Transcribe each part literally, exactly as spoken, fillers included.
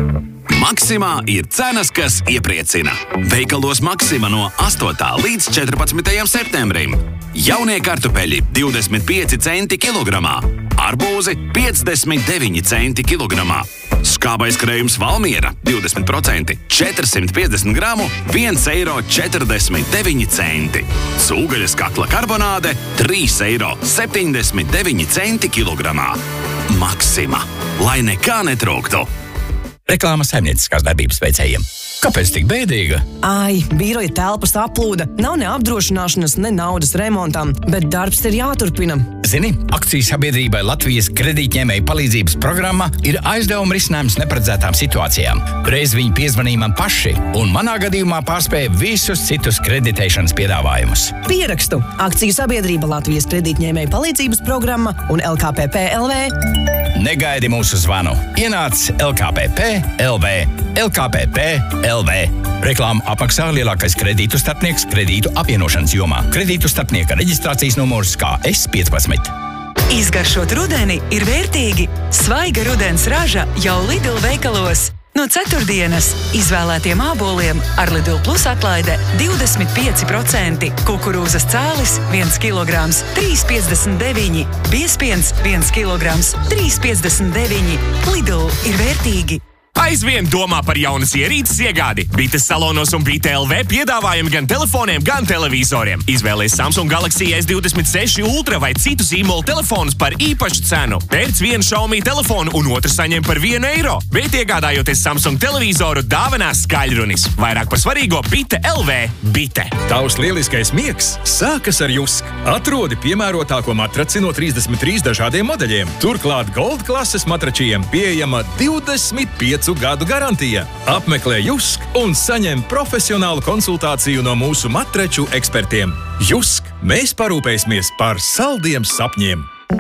Maksimā ir cenas, kas iepriecina. Veikalos Maksima no astotā līdz četrpadsmitajam septembrim. Jaunie kartupeļi divdesmit pieci centi kilogramā. Arbūzi piecdesmit deviņi centi kilogramā. Skābais krējums Valmiera divdesmit procenti četrsimt piecdesmit gramu viens eiro četrdesmit deviņi centi. Cūgaļas kakla karbonāde trīs eiro septiņdesmit deviņi centi kilogramā. Maksima, lai nekā netrūktu. Reklāma saimnieciskās darbības veicējiem. Kāpēc tik bēdīga? Ai, biroja telpas aplūda. Nav ne apdrošināšanas, ne naudas remontam, bet darbs ir jāturpina. Zini, akciju sabiedrībai Latvijas kredītņēmēju palīdzības programma ir aizdevuma risinājums neparedzētām situācijām. Reiz viņi piezvanīja man paši, un manā gadījumā pārspēja visus citus kreditēšanas piedāvājumus. Pierakstu. Akciju sabiedrība Latvijas kredītņēmēju palīdzības programma un L K P P L V. Negaidi mūsu zvanu. Ienāc L K P P L V. L K P P L V. Reklāmu apmaksā lielākais kredītu starpnieks kredītu apvienošanas jomā. Kredītu starpnieka reģistrācijas numurs K S piecpadsmit. Izgaršot rudeni ir vērtīgi. Svaiga rudens raža jau Lidl veikalos. No ceturtdienas izvēlētiem āboliem ar Lidl Plus atlaide divdesmit pieci procenti, kukurūzas cālis viens kilograms trīs piecdesmit deviņi, biezpiens viens kilograms trīs piecdesmit deviņi. Lidl ir vērtīgi. Aizvien domā par jaunas ierīces iegādi. Bites salonos un Bite L V piedāvājumi gan telefoniem, gan televizoriem. Izvēlies Samsung Galaxy S divdesmit seši Ultra vai citu zīmolu telefonus par īpašu cenu. Pērc vienu Xiaomi telefonu un otru saņem par vienu eiro. Bet iegādājoties Samsung televizoru, dāvinās skaļrunis. Vairāk par svarīgo Bite L V. Bite. Tavs lieliskais miegs sākas ar Jusk. Atrodi piemērotāko matraci no trīsdesmit trīs dažādiem modeļiem. Turklāt Gold klases matračiem pieejama divdesmit pieci gadu garantija. Apmeklē Jusk un saņem profesionālu konsultāciju no mūsu matraču ekspertiem. Jusk, mēs parūpēsimies par saldiem sapņiem.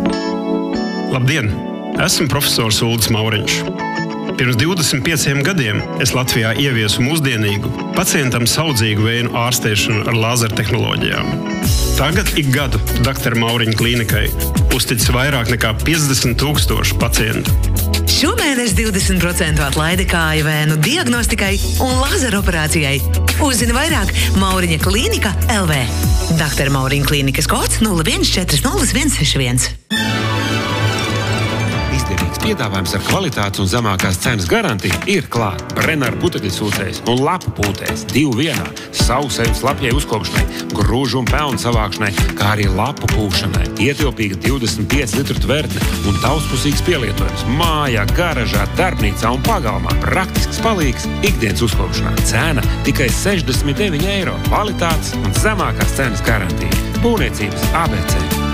Labdien! Esmu profesors Uldis Mauriņš. Pirms divdesmit pieciem gadiem es Latvijā ieviesu mūsdienīgu, pacientam saudzīgu vēju ārstēšanu ar lāzertehnoloģijām. Tagad ik gadu doktora Mauriņa klīnikai uztic vairāk nekā piecdesmit tūkstoši pacientu. Šomēnes divdesmit procentu atlaide kāju vēnu diagnostikai un lazeroperācijai. Uzzini vairāk Mauriņa klīnika L V. doktora Mauriņa klīnikas kods nulle viens četri nulle viens seši viens. Izdevīgs piedāvājums ar kvalitātes un zemākās cenas garantiju ir klāt. Brenner putekļu sūcējs un lapu pūtējs divu vienā, sausējums lapjai uzkopšanai, grūžu un pelnu savākšanai, kā arī lapu pūšanai. Ietilpīga divdesmit pieci litru tvertne un daudzpusīgs pielietojums mājā, garažā, darbnīcā un pagalmā. Praktisks palīgs ikdienas uzkopšanā. Cena tikai sešdesmit deviņi eiro. Kvalitātes un zemākās cenas garantija. Būvniecības A B C.